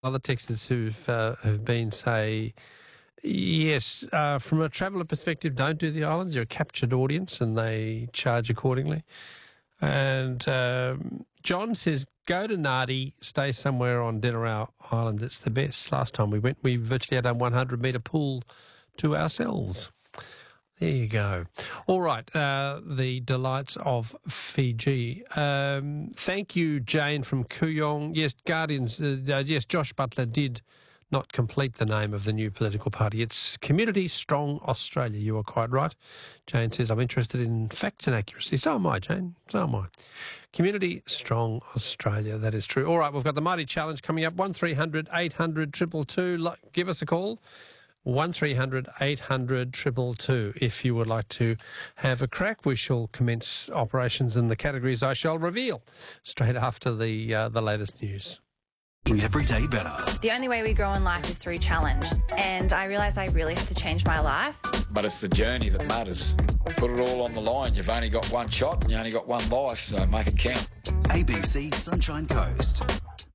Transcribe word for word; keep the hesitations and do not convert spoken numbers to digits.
Other texters who've uh, have been say, yes, uh, from a traveller perspective, don't do the islands. You're a captured audience and they charge accordingly. And um, John says, go to Nadi, stay somewhere on Denarau Island. It's the best. Last time we went, we virtually had a one hundred metre pool to ourselves. There you go. All right, uh, the delights of Fiji. Um, thank you, Jane from Kooyong. Yes, Guardians, uh, yes, Josh Butler did not complete the name of the new political party. It's Community Strong Australia. You are quite right. Jane says, I'm interested in facts and accuracy. So am I, Jane. So am I. Community Strong Australia. That is true. All right, we've got the Mighty Challenge coming up. one three hundred eight hundred two two two. Give us a call. one three hundred eight hundred two two two. If you would like to have a crack, we shall commence operations in the categories I shall reveal straight after the uh, the latest news. Every day better. The only way we grow in life is through challenge, and I realised I really had to change my life. But it's the journey that matters. Put it all on the line. You've only got one shot and you only got one life, so make it count. A B C Sunshine Coast.